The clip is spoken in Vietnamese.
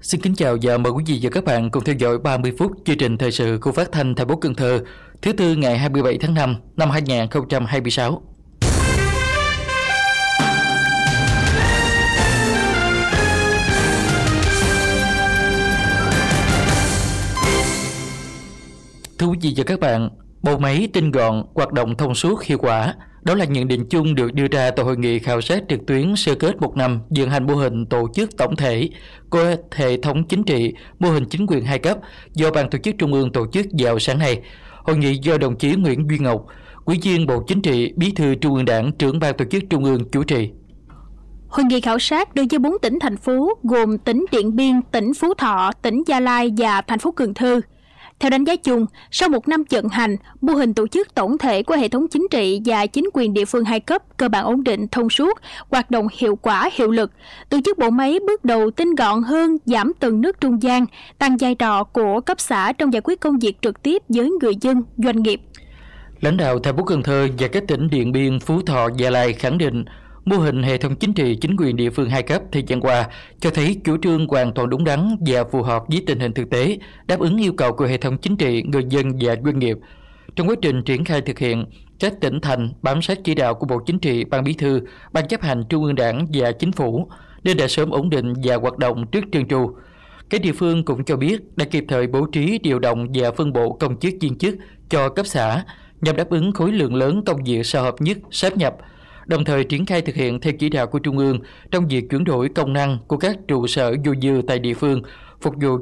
Xin kính chào và mời quý vị và các bạn cùng theo dõi 30 phút chương trình thời sự của Phát thanh Thành phố Cần Thơ thứ Tư ngày 27 tháng 5 năm 2026. Thưa quý vị và các bạn, bộ máy tinh gọn, hoạt động thông suốt, hiệu quả. Đó là nhận định chung được đưa ra tại hội nghị khảo sát trực tuyến sơ kết một năm vận hành mô hình tổ chức tổng thể của hệ thống chính trị, mô hình chính quyền hai cấp do Ban Tổ chức Trung ương tổ chức vào sáng nay. Hội nghị do đồng chí Nguyễn Duy Ngọc, Ủy viên Bộ Chính trị, Bí thư Trung ương Đảng, trưởng Ban Tổ chức Trung ương chủ trì. Hội nghị khảo sát đối với 4 tỉnh thành phố gồm tỉnh Điện Biên, tỉnh Phú Thọ, tỉnh Gia Lai và thành phố Cần Thơ. Theo đánh giá chung, sau một năm vận hành, mô hình tổ chức tổng thể của hệ thống chính trị và chính quyền địa phương hai cấp cơ bản ổn định, thông suốt, hoạt động hiệu quả, hiệu lực. Tổ chức bộ máy bước đầu tinh gọn hơn, giảm tầng nước trung gian, tăng vai trò của cấp xã trong giải quyết công việc trực tiếp với người dân, doanh nghiệp. Lãnh đạo thành phố Cần Thơ và các tỉnh Điện Biên, Phú Thọ, Gia Lai khẳng định mô hình hệ thống chính trị chính quyền địa phương hai cấp thời gian qua cho thấy chủ trương hoàn toàn đúng đắn và phù hợp với tình hình thực tế, đáp ứng yêu cầu của hệ thống chính trị, người dân và doanh nghiệp. Trong quá trình triển khai thực hiện, các tỉnh thành bám sát chỉ đạo của Bộ Chính trị, Ban Bí thư, Ban Chấp hành Trung ương Đảng và Chính phủ nên đã sớm ổn định và hoạt động trước trơn tru. Các địa phương cũng cho biết đã kịp thời bố trí điều động và phân bổ công chức viên chức cho cấp xã nhằm đáp ứng khối lượng lớn công việc sao hợp nhất, sáp nhập, đồng thời triển khai thực hiện theo chỉ đạo của Trung ương trong việc chuyển đổi công năng của các trụ sở dôi dư tại địa phương, phục vụ